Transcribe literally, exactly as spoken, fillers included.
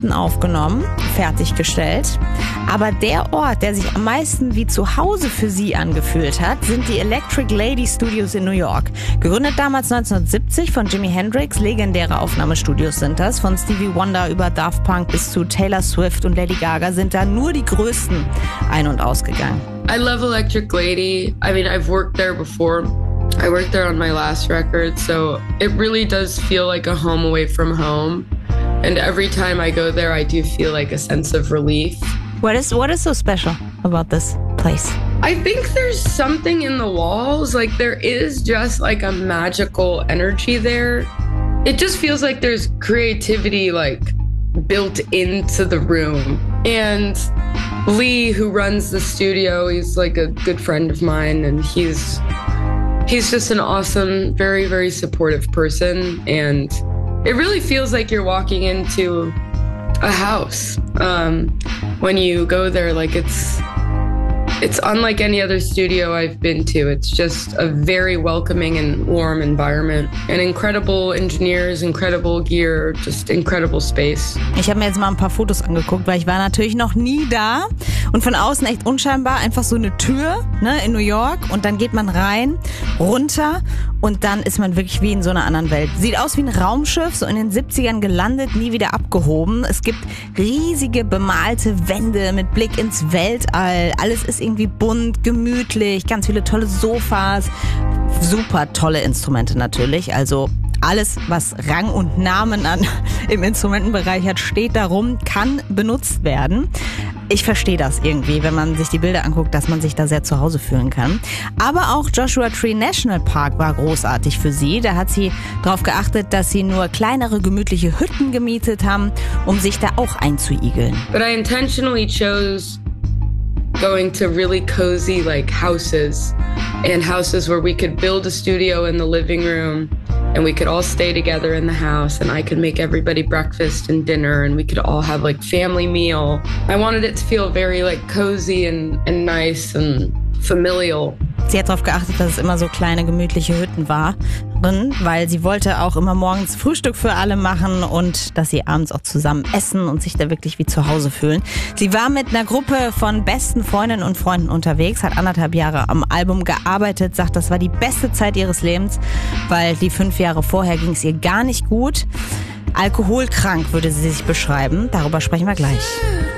Konzepten aufgenommen, fertiggestellt. Aber der Ort, der sich am meisten wie zu Hause für sie angefühlt hat, sind die Electric Lady Studios in New York. Gegründet damals neunzehnhundertsiebzig von Jimi Hendrix, legendäre Aufnahmestudios sind das. Von Stevie Wonder über Daft Punk bis zu Taylor Swift und Lady Gaga sind da nur die Größten ein- und ausgegangen. I love Electric Lady. I mean, I've worked there before. I worked there on my last record, so it really does feel like a home away from home. And every time I go there, I do feel like a sense of relief. What is what is so special about this place? I think there's something in the walls. Like, there is just like a magical energy there. It just feels like there's creativity, like, built into the room. And Lee, who runs the studio, he's like a good friend of mine, and he's he's just an awesome, very, very supportive person. And it really feels like you're walking into a house um, when you go there. Like, it's it's unlike any other studio I've been to. It's just a very welcoming and warm environment. And incredible engineers, incredible gear, just incredible space. Ich habe mir jetzt mal ein paar Fotos angeguckt, weil ich war natürlich noch nie da. Und von außen echt unscheinbar, einfach so eine Tür, ne, in New York. Und dann geht man rein, runter und dann ist man wirklich wie in so einer anderen Welt. Sieht aus wie ein Raumschiff, so in den siebzigern gelandet, nie wieder abgehoben. Es gibt riesige bemalte Wände mit Blick ins Weltall. Alles ist irgendwie bunt, gemütlich, ganz viele tolle Sofas. Super tolle Instrumente natürlich, also alles, was Rang und Namen an, im Instrumentenbereich hat, steht da rum, kann benutzt werden. Ich verstehe das irgendwie, wenn man sich die Bilder anguckt, dass man sich da sehr zu Hause fühlen kann. Aber auch Joshua Tree National Park war großartig für sie. Da hat sie darauf geachtet, dass sie nur kleinere, gemütliche Hütten gemietet haben, um sich da auch einzuigeln. But I intentionally chose going to really cozy, like, houses, and houses where we could build a studio in the living room and we could all stay together in the house and I could make everybody breakfast and dinner and we could all have, like, family meal. I wanted it to feel very, like, cozy and, and nice and familial. Sie hat darauf geachtet, dass es immer so kleine, gemütliche Hütten waren, weil sie wollte auch immer morgens Frühstück für alle machen und dass sie abends auch zusammen essen und sich da wirklich wie zu Hause fühlen. Sie war mit einer Gruppe von besten Freundinnen und Freunden unterwegs, hat anderthalb Jahre am Album gearbeitet, sagt, das war die beste Zeit ihres Lebens, weil die fünf Jahre vorher ging es ihr gar nicht gut. Alkoholkrank würde sie sich beschreiben. Darüber sprechen wir gleich.